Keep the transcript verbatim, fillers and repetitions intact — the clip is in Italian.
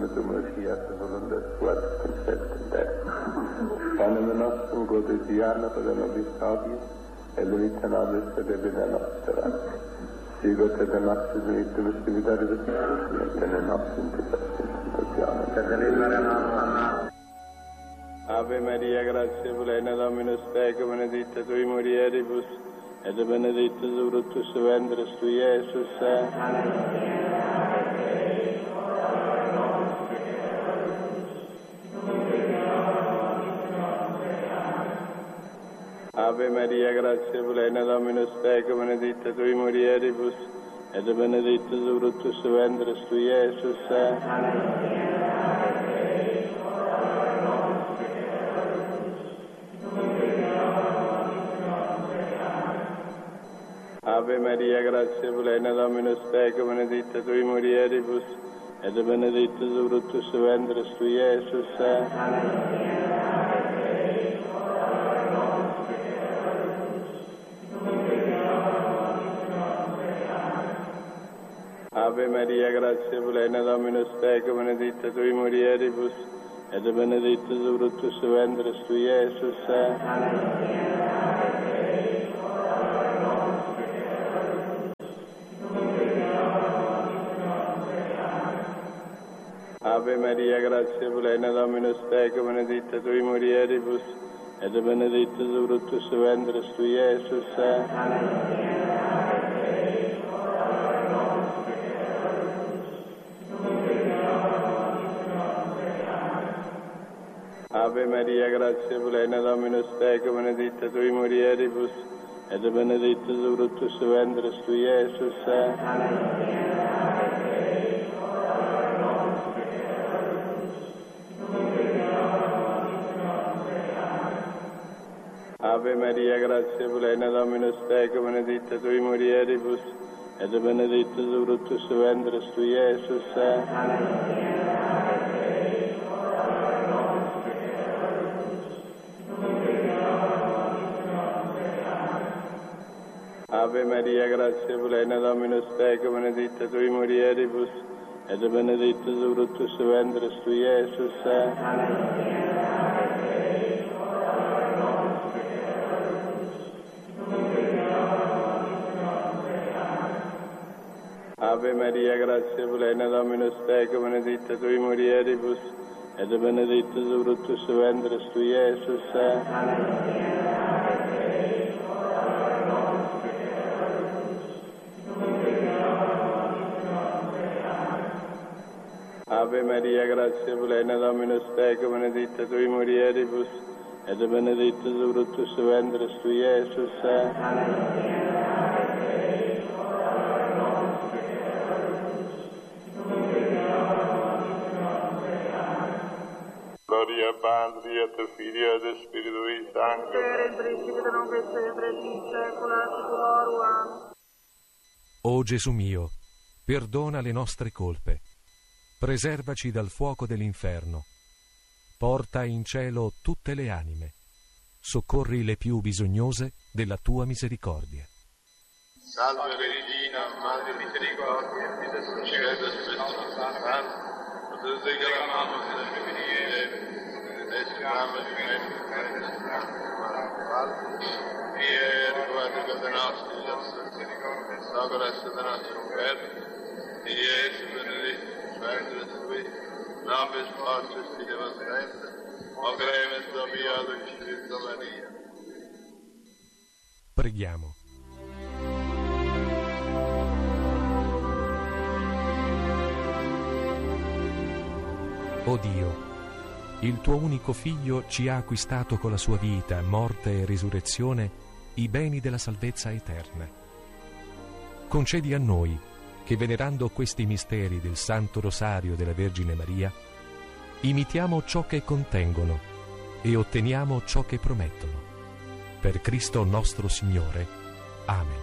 Summe fiat voluntas tua concedit in te. Panem nostrum quotidianum da nobis hodie, et levita nobis et debita nostra. Sigot et nostris dimittimus dividaribus et in nostrum tentationem. Et deliverare nos. Ave Maria, gratia plena, Dominus tecum, benedicta tui mulieribus, et benedictus fructus ventris tui, Iesus. Ave Maria, gratia plena, Dominus tecum, benedicta tui mulieribus, et benedictus fructus ventris tui, Iesus. Ave Maria, gratia plena, Dominus tecum, benedicta tui mulieribus, et benedictus fructus ventris tui, Iesus. Ave Maria, gratia plena, Dominus tecum, benedicta tui mulieribus, et benedictus fructus ventris tui, Iesus. Ave Maria, gratia plena, Dominus tecum, benedicta tui mulieribus, et benedictus fructus ventris tui, Iesus. Ave Maria, gratia plena, Dominus tecum, benedicta tui mulieribus, et benedictus fructus ventris tui, Iesus. Ave Maria, gratia plena, Dominus tecum, benedicta tui mulieribus, et benedictus fructus ventris tui, Iesus. Ave Maria, gratia plena, Dominus tecum, benedicta tui mulieribus, et benedictus fructus ventris tui, Iesus. Ave Maria, gratia plena, Dominus tecum, benedicta tui mulieribus, et benedictus fructus ventris tui, Iesus. Ave Maria, gratia plena, Dominus tecum, benedicta tui mulieribus, et benedictus fructus ventris tui, Iesus. Gloria Patri et Filii et Spiritui Sancti. Per il principio non che sempre in secula seculorum. O Gesù mio, perdona le nostre colpe, preservaci dal fuoco dell'inferno, porta in cielo tutte le anime, soccorri le più bisognose della tua misericordia. Salve Regina, Madre misericordia, di Gesù cielo spesso santo, te clamamos en el femenil, descamos en el y el guarda de nosotros, socorre de nuestro cuerpo, y es benedicto, Sanctus tui, nobis fortis fidibus Christi, o cremes Domino in Spirito Maria. Preghiamo. O Dio, il tuo unico Figlio ci ha acquistato con la sua vita, morte e risurrezione i beni della salvezza eterna. Concedi a noi che, venerando questi misteri del Santo Rosario della Vergine Maria, imitiamo ciò che contengono e otteniamo ciò che promettono. Per Cristo nostro Signore. Amen.